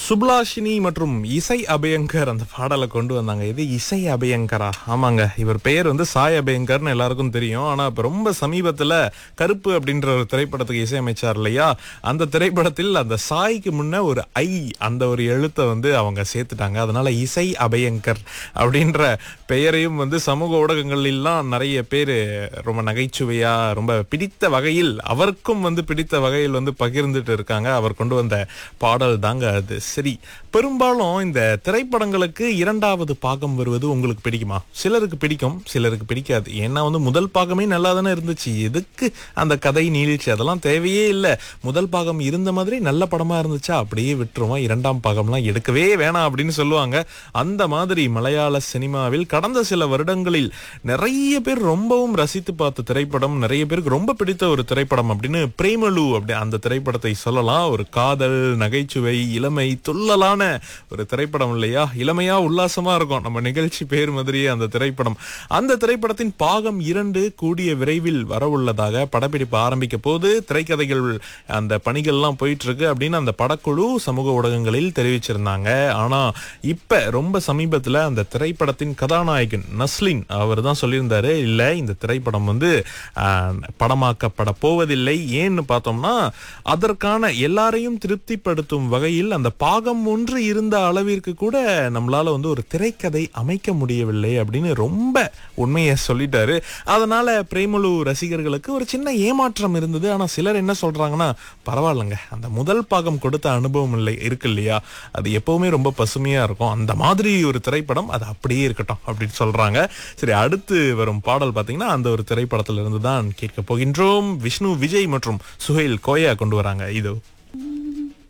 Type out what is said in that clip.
சுப்லாஷினி மற்றும் இசை அபயங்கர் அந்த பாடலை கொண்டு வந்தாங்க. இது இசை அபயங்கரா? ஆமாங்க, இவர் பெயர் வந்து சாய் அபயங்கர்னு எல்லாருக்கும் தெரியும். ஆனா இப்ப ரொம்ப சமீபத்துல கருப்பு அப்படின்ற ஒரு திரைப்படத்துக்கு இசையமைச்சார் இல்லையா, அந்த திரைப்படத்தில் அந்த சாய்க்கு முன்ன ஒரு ஐ, அந்த ஒரு எழுத்தை வந்து அவங்க சேர்த்துட்டாங்க. அதனால இசை அபயங்கர் அப்படின்ற பெயரையும் வந்து சமூக ஊடகங்கள்லாம் நிறைய பேர் ரொம்ப நகைச்சுவையா, ரொம்ப பிடித்த வகையில், அவருக்கும் வந்து பிடித்த வகையில் வந்து பகிர்ந்துட்டு இருக்காங்க. அவர் கொண்டு வந்த பாடல் தாங்க அது. சரி, பெரும்பாலும் இந்த திரைப்படங்களுக்கு இரண்டாவது பாகம் வருவது உங்களுக்கு பிடிக்குமா? சிலருக்கு பிடிக்கும், சிலருக்கு பிடிக்காது. ஏன்னா வந்து முதல் பாகமே நல்லா தானே இருந்துச்சு, எதுக்கு அந்த கதை நீளிச்சு, அதெல்லாம் தேவையே இல்லை. முதல் பாகம் இருந்த மாதிரி நல்ல படமா இருந்துச்சா அப்படியே விட்டுருவோம், இரண்டாம் பாகம்லாம் எடுக்கவே வேணாம் அப்படின்னு சொல்லுவாங்க. அந்த மாதிரி மலையாள சினிமாவில் கடந்த சில வருடங்களில் நிறைய பேர் ரொம்பவும் ரசித்து பார்த்த திரைப்படம், நிறைய பேருக்கு ரொம்ப பிடித்த ஒரு திரைப்படம் அப்படின்னு பிரேமலு அப்படி அந்த திரைப்படத்தை சொல்லலாம். ஒரு காதல், நகைச்சுவை, இளமை, துள்ளலான ஒரு திரைப்படம் இல்லையா? இளமையா உல்லாசமா இருக்கும் நம்ம நிகழ்ச்சி பேர் மாதிரியே அந்த திரைப்படம். அந்த திரைப்படத்தின் பாகம் 2 கூடிய விரைவில் வரவுள்ளதாக படப்பிடிப்பு ஆரம்பிக்க போது, திரைக்கதைகள் அந்த பணிகள்லாம் போயிட்டு இருக்கு அப்படின்னு அந்த படக்குழு சமூக ஊடகங்களில் தெரிவிச்சிருந்தாங்க. ஆனா இப்ப ரொம்ப சமீபத்துல அந்த திரைப்படத்தின் கதாநாயகன் நஸ்லின் அவர் தான் சொல்லியிருந்தாரு, இல்ல இந்த திரைப்படம் வந்து படமாக்கப்பட போவதில்லை. ஏன்னு பார்த்தோம்னா, அதற்கான எல்லாரையும் திருப்திப்படுத்தும் வகையில் அந்த பாகம் 1 இருந்த அளவிற்கு கூட நம்மளால வந்து ஒரு திரைக்கதை அமைக்க முடியவில்லை அப்படின்னு ரொம்ப உண்மையை சொல்லிட்டாரு. அதனால பிரேமலு ரசிகர்களுக்கு ஒரு சின்ன ஏமாற்றம் இருந்தது. ஆனா சிலர் என்ன சொல்றாங்கன்னா, பரவாயில்லைங்க, அந்த முதல் பாகம் கொடுத்த அனுபவம் இல்லை இருக்கு இல்லையா, அது எப்பவுமே ரொம்ப பசுமையா இருக்கும், அந்த மாதிரி ஒரு திரைப்படம் அது அப்படியே இருக்கட்டும் அப்படின்னு சொல்றாங்க. சரி, அடுத்து வரும் பாடல் பாத்தீங்கன்னா அந்த ஒரு திரைப்படத்துல இருந்து தான் கேட்க போகின்றோம். விஷ்ணு விஜய் மற்றும் சுஹேல் கோயா கொண்டு வராங்க. இதோ